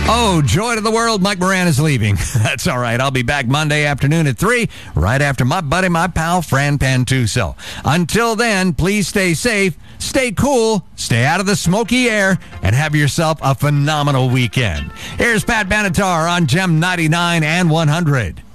Oh, joy to the world, Mike Moran is leaving. That's all right. I'll be back Monday afternoon at 3, right after my buddy, my pal, Fran Pantuso. Until then, please stay safe, stay cool, stay out of the smoky air, and have yourself a phenomenal weekend. Here's Pat Benatar on Gem 99 and 100.